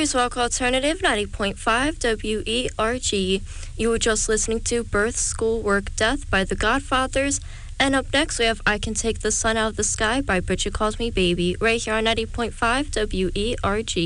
is Rock Alternative 90.5 WERG. You were just listening to Birth, School, Work, Death by The Godfathers. And up next, we have I Can Take the Sun Out of the Sky by Bridget Calls Me Baby, right here on 90.5 WERG.